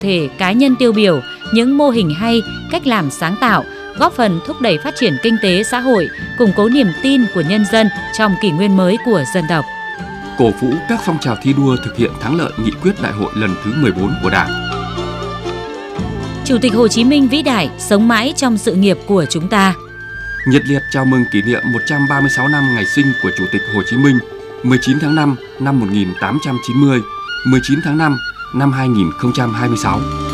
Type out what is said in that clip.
thể cá nhân tiêu biểu, những mô hình hay, cách làm sáng tạo, góp phần thúc đẩy phát triển kinh tế xã hội, củng cố niềm tin của nhân dân trong kỷ nguyên mới của dân tộc. Cổ vũ các phong trào thi đua thực hiện thắng lợi nghị quyết đại hội lần thứ 14 của Đảng. Chủ tịch Hồ Chí Minh vĩ đại sống mãi trong sự nghiệp của chúng ta. Nhiệt liệt chào mừng kỷ niệm 136 năm ngày sinh của Chủ tịch Hồ Chí Minh, 19 tháng 5 năm 1890, 19 tháng 5 năm 2026.